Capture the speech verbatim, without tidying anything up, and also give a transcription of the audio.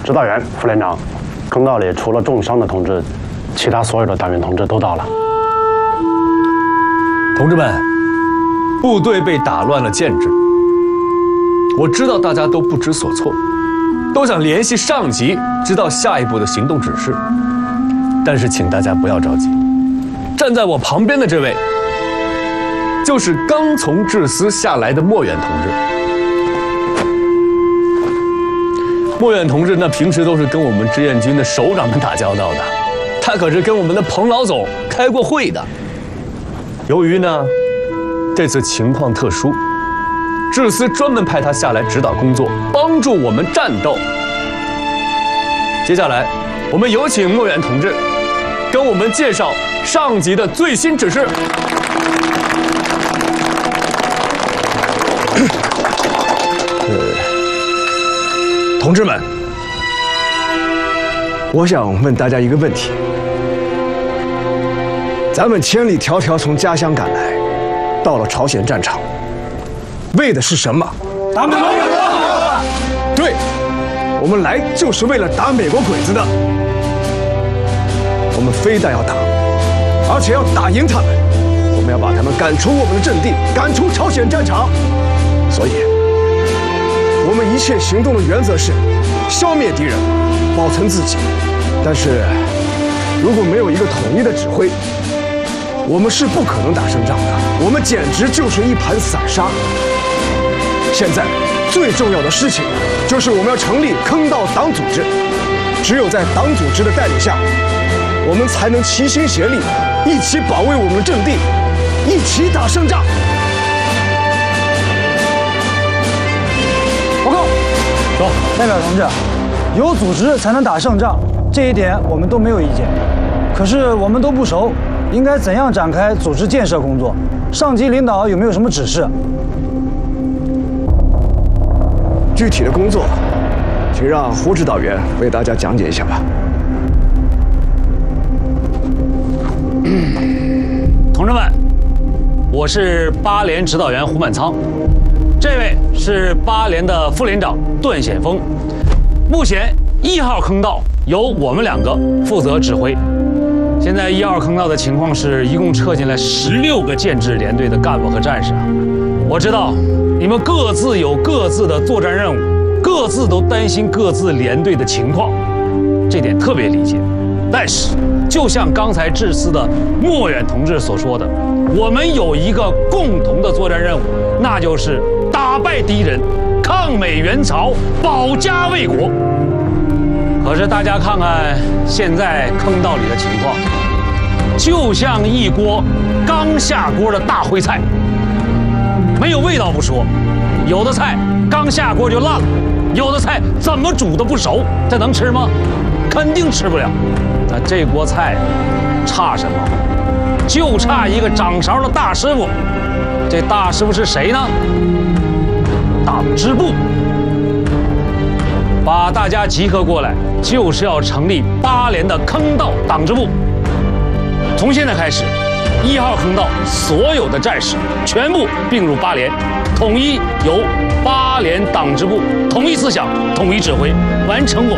指导员、副连长，坑道里除了重伤的同志，其他所有的党员同志都到了。 同志们，部队被打乱了建制，我知道大家都不知所措，都想联系上级，知道下一步的行动指示。但是请大家不要着急，站在我旁边的这位，就是刚从治司下来的莫远同志。莫远同志那平时都是跟我们志愿军的首长们打交道的，他可是跟我们的彭老总开过会的。由于呢，这次情况特殊，治司专门派他下来指导工作，帮助我们战斗。接下来，我们有请莫远同志跟我们介绍上级的最新指示。 同志们，我想问大家一个问题：咱们千里迢迢从家乡赶来，到了朝鲜战场，为的是什么？ 打美国鬼子！ 对，我们来就是为了打美国鬼子的。我们非但要打，而且要打赢他们。我们要把他们赶出我们的阵地，赶出朝鲜战场。所以，我们一切行动的原则是消灭敌人，保存自己。但是，如果没有一个统一的指挥，我们是不可能打胜仗的。我们简直就是一盘散沙。现在最重要的事情就是我们要成立坑道党组织，只有在党组织的带领下，我们才能齐心协力，一起保卫我们的阵地，一起打胜仗。 报告，走，代表同志，有组织才能打胜仗，这一点我们都没有意见。可是我们都不熟，应该怎样展开组织建设工作？上级领导有没有什么指示？ 具体的工作，请让胡指导员为大家讲解一下吧。 同志们，我是八连指导员胡满仓，这位是八连的副连长段显峰。目前一号坑道由我们两个负责指挥。现在一号坑道的情况是，一共撤进来十六个建制连队的干部和战士。我知道你们各自有各自的作战任务，各自都担心各自连队的情况，这点特别理解。但是，就像刚才致辞的莫远同志所说的，我们有一个共同的作战任务，那就是打败敌人，抗美援朝，保家卫国。可是大家看看现在坑道里的情况，就像一锅刚下锅的大烩菜，没有味道不说，有的菜刚下锅就烂了，有的菜怎么煮都不熟，这能吃吗？肯定吃不了。那这锅菜差什么？就差一个掌勺的大师傅。这大师傅是谁呢？党支部。把大家集合过来，就是要成立八连的坑道党支部。从现在开始，一号坑道所有的战士全部并入八连，统一由八连党支部统一思想、统一指挥，完成我们